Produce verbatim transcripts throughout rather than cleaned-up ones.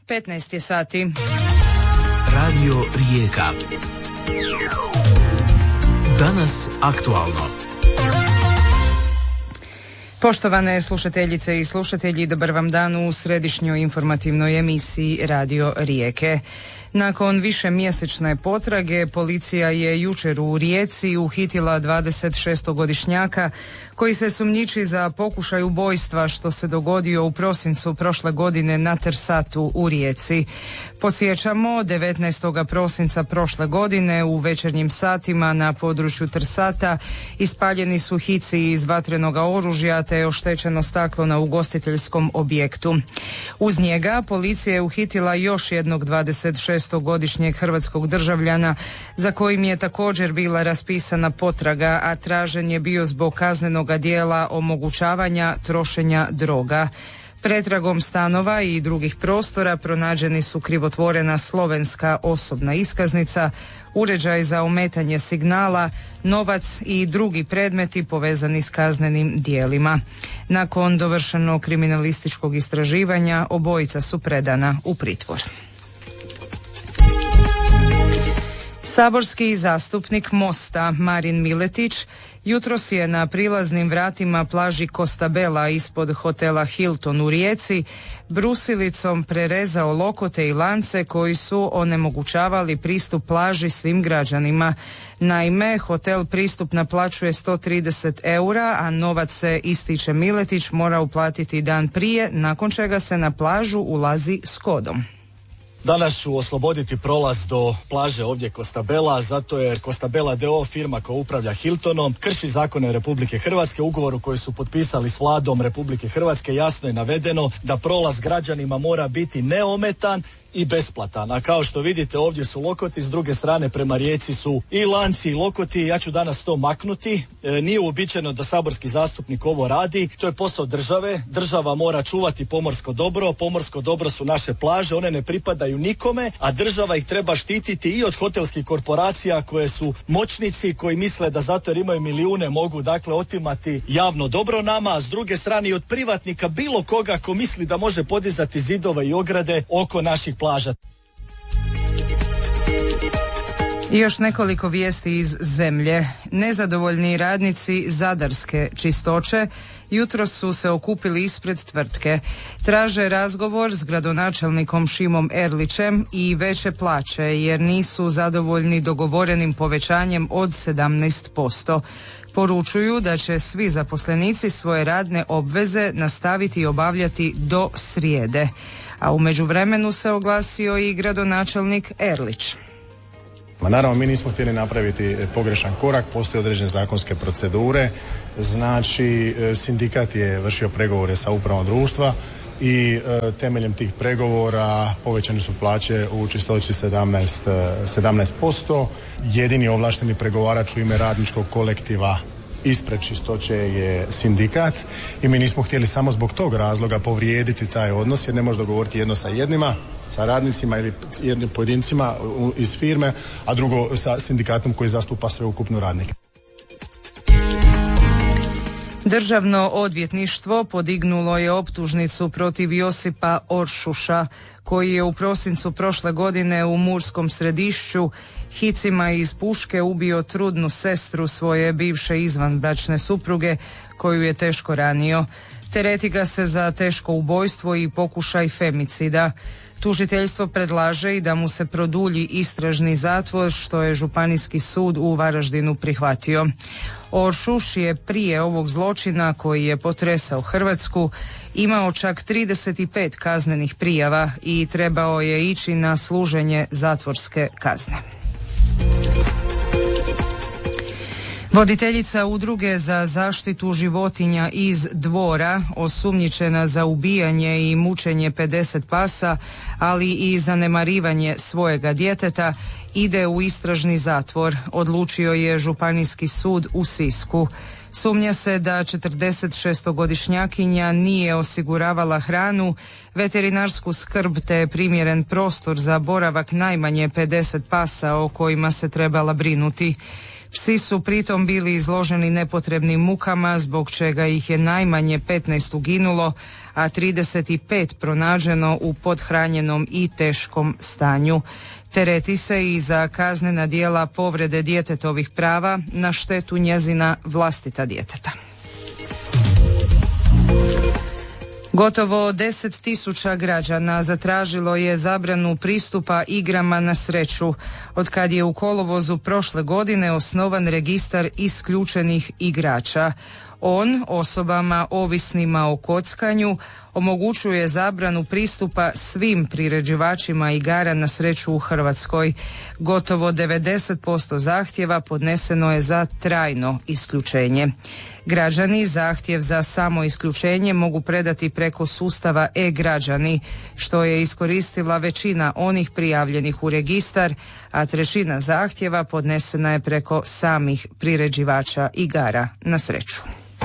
petnaest je sati. Radio Rijeka. Danas aktualno. Poštovane slušateljice i slušatelji, dobar vam dan u središnjoj informativnoj emisiji Radio Rijeke. Nakon višemjesečne potrage, policija je jučer u Rijeci uhitila dvadesetšestogodišnjaka koji se sumnjiči za pokušaj ubojstva što se dogodio u prosincu prošle godine na Trsatu u Rijeci. Podsjećamo, devetnaestog prosinca prošle godine u večernjim satima na području Trsata ispaljeni su hici iz vatrenog oružja te je oštećeno staklo na ugostiteljskom objektu. Uz njega policija je uhitila još jednog dvadesetšestogodišnjeg hrvatskog državljana za kojim je također bila raspisana potraga, a tražen je bio zbog kaznenog djela omogućavanja trošenja droga. Pretragom stanova i drugih prostora pronađeni su krivotvorena slovenska osobna iskaznica, uređaj za ometanje signala, novac i drugi predmeti povezani s kaznenim djelima. Nakon dovršenog kriminalističkog istraživanja obojica su predana u pritvor. Saborski zastupnik Mosta Marin Miletić jutros je na prilaznim vratima plaži Costabella ispod hotela Hilton u Rijeci brusilicom prerezao lokote i lance koji su onemogućavali pristup plaži svim građanima. Naime, hotel pristup naplaćuje sto trideset eura, a novac se, ističe Miletić, mora uplatiti dan prije, nakon čega se na plažu ulazi s kodom. Danas ću osloboditi prolaz do plaže ovdje Costabella, zato jer Costabella d o o firma koja upravlja Hiltonom krši zakone Republike Hrvatske. Ugovoru koji su potpisali s Vladom Republike Hrvatske jasno je navedeno da prolaz građanima mora biti neometan i besplatan. A kao što vidite ovdje su lokoti, s druge strane prema Rijeci su i lanci i lokoti. Ja ću danas to maknuti. E, nije uobičajeno da saborski zastupnik ovo radi. To je posao države. Država mora čuvati pomorsko dobro. Pomorsko dobro su naše plaže. One ne pripadaju nikome, a država ih treba štititi i od hotelskih korporacija koje su moćnici, koji misle da zato jer imaju milijune mogu dakle otimati javno dobro nama, a s druge strane i od privatnika bilo koga ko misli da može podizati zidove i ograde oko naših plaža. I još nekoliko vijesti iz zemlje. Nezadovoljni radnici Zadarske čistoće jutros su se okupili ispred tvrtke. Traže razgovor s gradonačelnikom Šimom Erlićem i veće plaće jer nisu zadovoljni dogovorenim povećanjem od sedamnaest posto. Poručuju da će svi zaposlenici svoje radne obveze nastaviti obavljati do srijede. A u međuvremenu se oglasio i gradonačelnik Erlić. Ma naravno, mi nismo htjeli napraviti pogrešan korak, postoje određene zakonske procedure, znači sindikat je vršio pregovore sa upravom društva i e, temeljem tih pregovora povećane su plaće u čistoći sedamnaest posto. Jedini ovlašteni pregovarač u ime radničkog kolektiva ispred čistoće je sindikat i mi nismo htjeli samo zbog tog razloga povrijediti taj odnos jer ne može dogovoriti jedno sa jednima, sa radnicima ili jednim pojedincima iz firme, a drugo sa sindikatom koji zastupa sveukupno radnike. Državno odvjetništvo podignulo je optužnicu protiv Josipa Oršuša, koji je u prosincu prošle godine u Murskom Središću hicima iz puške ubio trudnu sestru svoje bivše izvanbračne supruge, koju je teško ranio. Tereti ga se za teško ubojstvo i pokušaj femicida. Tužiteljstvo predlaže i da mu se produlji istražni zatvor, što je Županijski sud u Varaždinu prihvatio. Oršuš je prije ovog zločina, koji je potresao Hrvatsku, imao čak trideset pet kaznenih prijava i trebao je ići na služenje zatvorske kazne. Voditeljica udruge za zaštitu životinja iz Dvora, osumnjičena za ubijanje i mučenje pedeset pasa, ali i zanemarivanje svojega djeteta, ide u istražni zatvor, odlučio je Županijski sud u Sisku. Sumnja se da četrdesetšestogodišnjakinja nije osiguravala hranu, veterinarsku skrb te primjeren prostor za boravak najmanje pedeset pasa o kojima se trebala brinuti. Psi su pritom bili izloženi nepotrebnim mukama, zbog čega ih je najmanje petnaest uginulo, a trideset pet pronađeno u pothranjenom i teškom stanju. Tereti se i za kaznena djela povrede djetetovih prava na štetu njezina vlastita djeteta. Gotovo deset tisuća građana zatražilo je zabranu pristupa igrama na sreću, otkad je u kolovozu prošle godine osnovan registar isključenih igrača. On osobama ovisnima o kockanju omogućuje zabranu pristupa svim priređivačima igara na sreću u Hrvatskoj. Gotovo devedeset posto zahtjeva podneseno je za trajno isključenje. Građani zahtjev za samo isključenje mogu predati preko sustava e-građani, što je iskoristila većina onih prijavljenih u registar, a trećina zahtjeva podnesena je preko samih priređivača igara na sreću.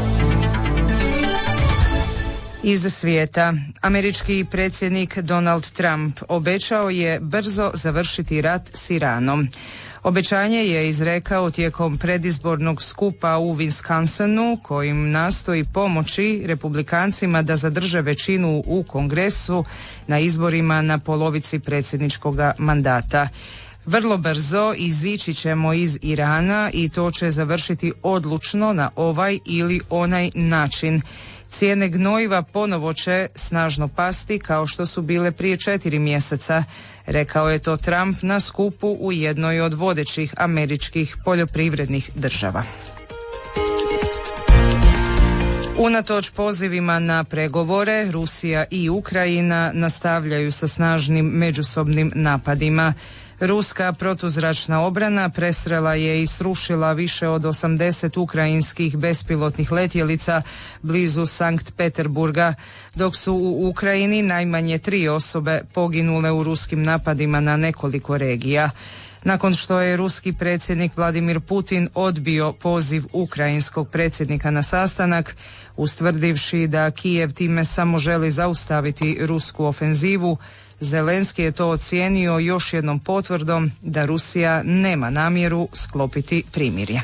Iz svijeta, američki predsjednik Donald Trump obećao je brzo završiti rat s Iranom. Obećanje je izrekao tijekom predizbornog skupa u Wisconsinu, kojim nastoji pomoći republikancima da zadrže većinu u Kongresu na izborima na polovici predsjedničkog mandata. Vrlo brzo izići ćemo iz Irana i to će završiti odlučno na ovaj ili onaj način. Cijene gnojiva ponovo će snažno pasti kao što su bile prije četiri mjeseca, rekao je to Trump na skupu u jednoj od vodećih američkih poljoprivrednih država. Unatoč pozivima na pregovore, Rusija i Ukrajina nastavljaju sa snažnim međusobnim napadima. Ruska protuzračna obrana presrela je i srušila više od osamdeset ukrajinskih bespilotnih letjelica blizu Sankt Peterburga, dok su u Ukrajini najmanje tri osobe poginule u ruskim napadima na nekoliko regija. Nakon što je ruski predsjednik Vladimir Putin odbio poziv ukrajinskog predsjednika na sastanak, ustvrdivši da Kijev time samo želi zaustaviti rusku ofenzivu, Zelenski je to ocijenio još jednom potvrdom da Rusija nema namjeru sklopiti primirje.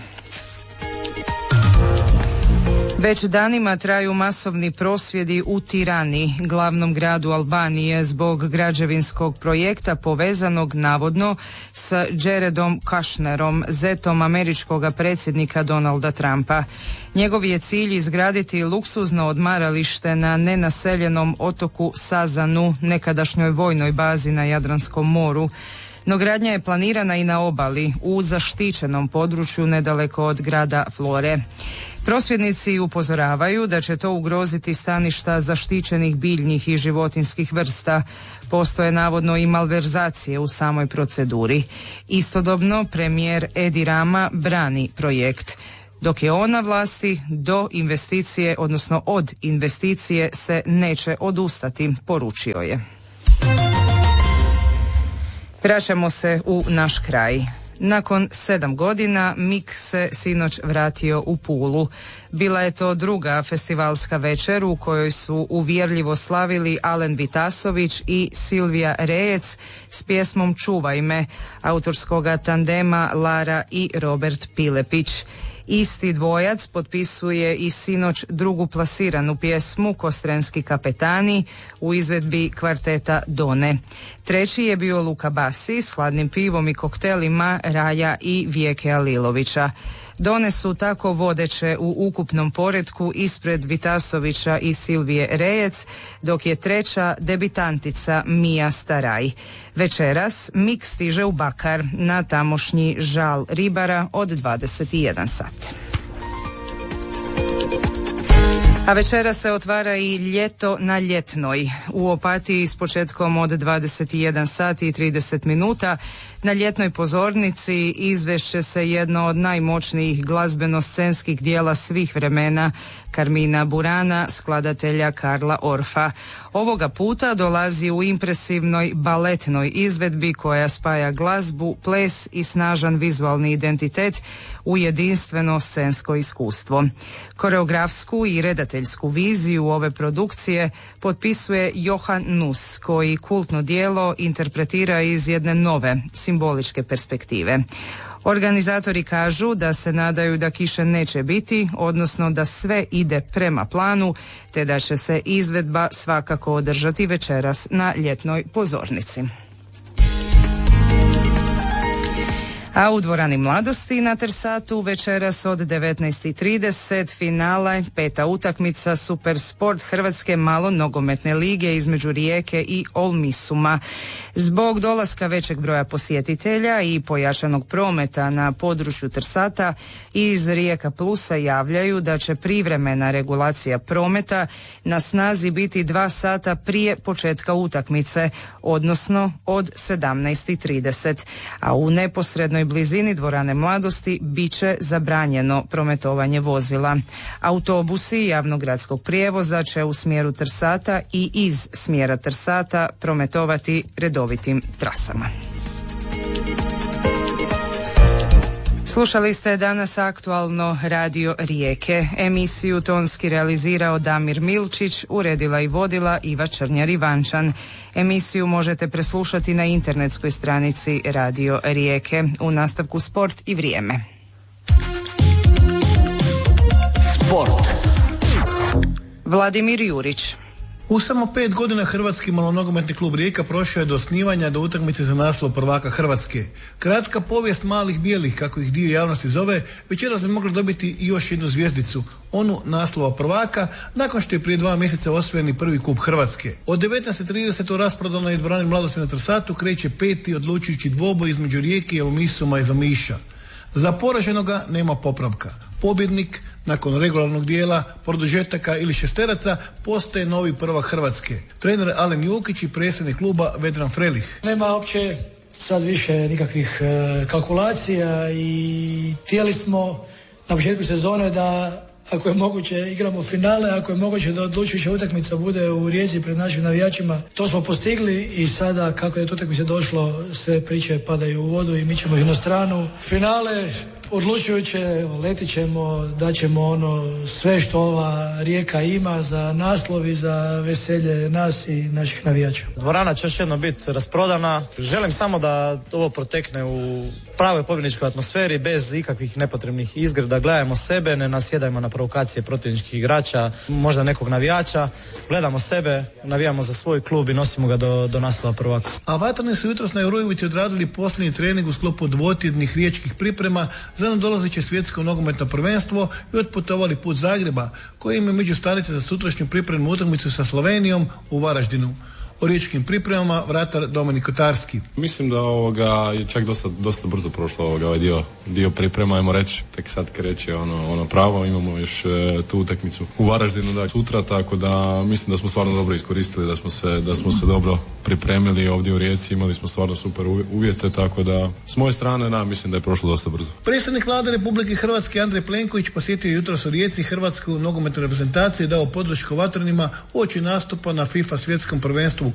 Već danima traju masovni prosvjedi u Tirani, glavnom gradu Albanije, zbog građevinskog projekta povezanog navodno s Jaredom Kushnerom, zetom američkog predsjednika Donalda Trumpa. Njegov je cilj izgraditi luksuzno odmaralište na nenaseljenom otoku Sazanu, nekadašnjoj vojnoj bazi na Jadranskom moru. No gradnja je planirana i na obali, u zaštićenom području nedaleko od grada Flore. Prosvjednici upozoravaju da će to ugroziti staništa zaštićenih biljnih i životinskih vrsta. Postoje navodno i malverzacije u samoj proceduri. Istodobno premijer Edi Rama brani projekt. Dok je on na vlasti, do investicije, odnosno od investicije se neće odustati, poručio je. Vraćamo se u naš kraj. Nakon sedam godina Mik se sinoć vratio u Pulu. Bila je to druga festivalska večer u kojoj su uvjerljivo slavili Alen Vitasović i Silvija Rejec s pjesmom Čuvaj me, autorskoga tandema Lara i Robert Pilepić. Isti dvojac potpisuje i sinoć drugu plasiranu pjesmu Kostrenski kapetani u izvedbi kvarteta Done. Treći je bio Luka Basi s hladnim pivom i koktelima Raja i Vijeke Alilovića. Done su tako vodeće u ukupnom poretku ispred Vitasovića i Silvije Rejec, dok je treća debitantica Mija Staraj. Večeras Mik stiže u Bakar na tamošnji žal ribara od dvadeset jedan sat. A večera se otvara i ljeto na Ljetnoj. U Opatiji s početkom od dvadeset jedan sati i trideset minuta na ljetnoj pozornici izvešće se jedno od najmoćnijih glazbeno-scenskih dijela svih vremena, Carmina Burana, skladatelja Karla Orfa. Ovoga puta dolazi u impresivnoj baletnoj izvedbi koja spaja glazbu, ples i snažan vizualni identitet u jedinstveno scensko iskustvo. Koreografsku i redateljsku viziju ove produkcije potpisuje Johan Nus, koji kultno djelo interpretira iz jedne nove simboličke perspektive. Organizatori kažu da se nadaju da kiše neće biti, odnosno da sve ide prema planu, te da će se izvedba svakako održati večeras na ljetnoj pozornici. A u dvorani Mladosti na Trsatu večeras od devetnaest i trideset finale, peta utakmica Super Sport Hrvatske malo nogometne lige između Rijeke i Olmisuma. Zbog dolaska većeg broja posjetitelja i pojačanog prometa na području Trsata iz Rijeka Plusa javljaju da će privremena regulacija prometa na snazi biti dva sata prije početka utakmice, odnosno od sedamnaest i trideset, a u neposrednoj blizini dvorane Mladosti bit će zabranjeno prometovanje vozila. Autobusi javnog gradskog prijevoza će u smjeru Trsata i iz smjera Trsata prometovati redovitim trasama. Slušali ste danas aktualno Radio Rijeke. Emisiju tonski realizirao Damir Milčić, uredila i vodila Iva Črnjar-Ivančan. Emisiju možete preslušati na internetskoj stranici Radio Rijeke. U nastavku sport i vrijeme. Sport. Vladimir Jurić. U samo pet godina Hrvatski malonogometni klub Rijeka prošao je do osnivanja do utakmice za naslov prvaka Hrvatske. Kratka povijest malih bijelih, kako ih dio javnosti zove, večeras bi mogli dobiti još jednu zvjezdicu, onu naslova prvaka, nakon što je prije dva mjeseca osvojeni prvi kup Hrvatske. Od devetnaest i trideset u rasprodanoj dvorani Mladosti na Trsatu kreće peti odlučujući dvoboj između Rijeke i Olmisuma iz Omiša. Za poraženoga nema popravka. Pobjednik nakon regularnog dijela, produžetaka ili šesteraca postaje novi prvak Hrvatske. Trener Alen Jukić i predsjednik kluba Vedran Frelih. Nema uopće sad više nikakvih e, kalkulacija i htjeli smo na početku sezone da ako je moguće igramo finale, ako je moguće da odlučujuća utakmica bude u Rijeci pred našim navijačima. To smo postigli i sada kako je to utakmice došlo, sve priče padaju u vodu i mi ćemo ih na stranu. Finale odlučujuće, letit ćemo, daćemo ono sve što ova Rijeka ima za naslov i za veselje nas i naših navijača. Dvorana će još jedno biti rasprodana. Želim samo da ovo protekne u pravoj pobjedničkoj atmosferi, bez ikakvih nepotrebnih izgrada. Gledajmo sebe, ne nasjedajmo na provokacije protivničkih igrača, možda nekog navijača. Gledamo sebe, navijamo za svoj klub i nosimo ga do, do naslova prvaka. A vatrani su jutros na Eurojovici odradili posljednji trening u sklopu dvotjednih riječkih priprema za nadolazeće svjetsko nogometno prvenstvo i otputovali put Zagreba, koji ima među stanice za sutrašnju pripremnu utakmicu sa Slovenijom u Varaždinu. O riječkim pripremama vratar Dominik Kotarski. Mislim da ovoga je čak dosta, dosta brzo prošlo ovoga, ovaj dio, dio priprema, ajmo reći, tek sad kreće ono, ono pravo, imamo još e, tu utakmicu u Varaždinu da sutra, tako da mislim da smo stvarno dobro iskoristili, da smo se, da smo se dobro pripremili ovdje u Rijeci, imali smo stvarno super uvjete, tako da s moje strane da, mislim da je prošlo dosta brzo. Predsjednik Vlade Republike Hrvatske Andrej Plenković posjetio jutros u Rijeci Hrvatsku nogometnu reprezentaciju i dao podršku vatrenima uoči nastupa na FIFA svjetskom prvenstvu